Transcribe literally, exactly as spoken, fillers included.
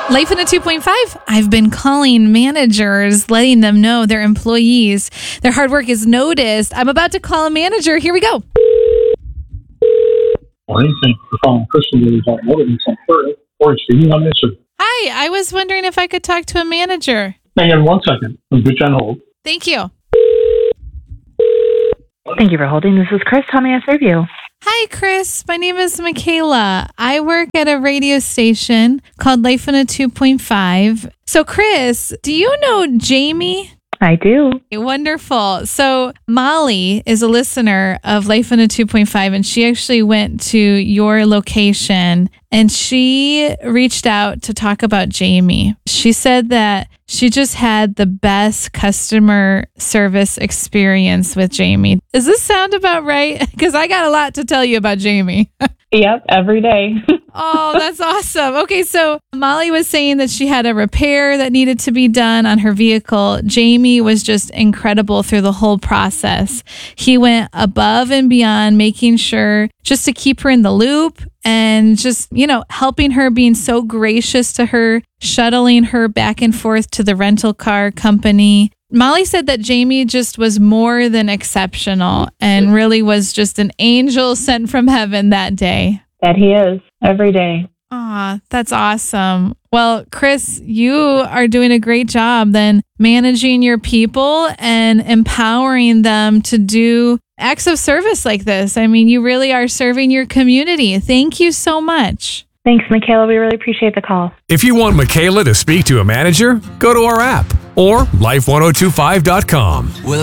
Life in a two point five. I've been calling managers, letting them know their employees, their hard work is noticed. I'm about to call a manager. Here we go. Morning. Thank you for calling Crystal Lilies Automotive in Saint Clair. Or speaking on this. Hi, I was wondering if I could talk to a manager. Hang on one second. I'll put you on hold. Thank you. Thank you for holding. This is Chris. How may I serve you? Hi, Chris. My name is Michaela. I work at a radio station called Life in a two point five. So, Chris, do you know Jamie? I do. Wonderful. So Molly is a listener of Life in a two point five, and she actually went to your location and she reached out to talk about Jamie. She said that she just had the best customer service experience with Jamie. Does this sound about right? Because I got a lot to tell you about Jamie. Yep, every day. Oh, that's awesome. Okay, so Molly was saying that she had a repair that needed to be done on her vehicle. Jamie was just incredible through the whole process. He went above and beyond, making sure just to keep her in the loop and just, you know, helping her, being so gracious to her, shuttling her back and forth to the rental car company. Molly said that Jamie just was more than exceptional and really was just an angel sent from heaven that day. That he is, every day. Aw, that's awesome. Well, Chris, you are doing a great job then managing your people and empowering them to do acts of service like this. I mean, you really are serving your community. Thank you so much. Thanks, Michaela. We really appreciate the call. If you want Michaela to speak to a manager, go to our app or life ten twenty-five dot com.